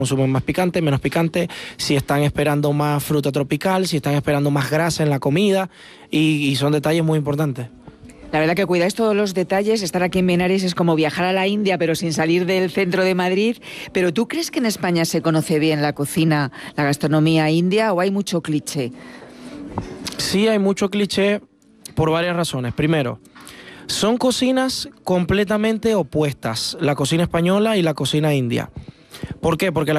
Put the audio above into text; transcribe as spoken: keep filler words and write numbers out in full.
consumen más picante, menos picante, si están esperando más fruta tropical, si están esperando más grasa en la comida, y, y son detalles muy importantes. La verdad que cuidáis todos los detalles. Estar aquí en Benares es como viajar a la India, pero sin salir del centro de Madrid. ¿Pero tú crees que en España se conoce bien la cocina, la gastronomía india, o hay mucho cliché? Sí, hay mucho cliché por varias razones. Primero, son cocinas completamente opuestas, la cocina española y la cocina india. ¿Por qué? Porque la